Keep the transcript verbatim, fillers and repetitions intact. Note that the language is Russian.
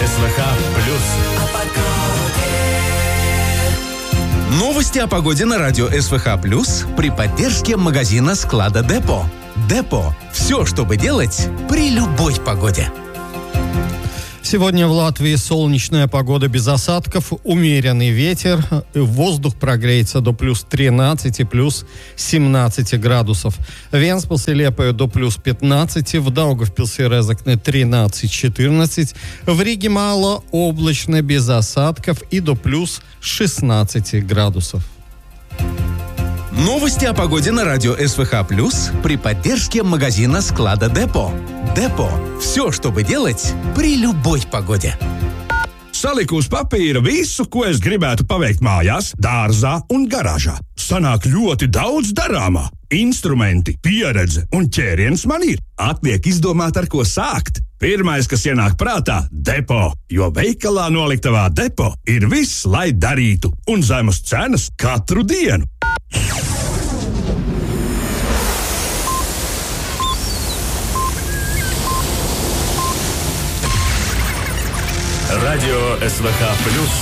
СВХ плюс. Новости о погоде на радио СВХ плюс при поддержке магазина склада Депо. Депо. Все, чтобы делать при любой погоде. Сегодня в Латвии солнечная погода без осадков, умеренный ветер, воздух прогреется до плюс тринадцати, плюс семнадцати градусов. Венспилс и Лепая до плюс пятнадцати, в Даугавпилсе и Резекне тринадцать-четырнадцать, в Риге мало облачно без осадков и до плюс шестнадцати градусов. Новости о погоде на радио СВХ плюс при поддержке магазина склада Депо. Депо. Все, чтобы делать при любой погоде. Saliku uz papīra visu, ko es gribētu paveikt mājās, dārzā un garāžā. Sanāk ļoti daudz darāmā. Instrumenti, pieredze un ķēriens man ir. Atliek izdomāt, ar ko sākt. Pirmais, kas ienāk prātā - Depo. Jo veikalā noliktavā Depo ir viss, lai darītu. Un zemas cenas katru dienu. Радио СВХ плюс.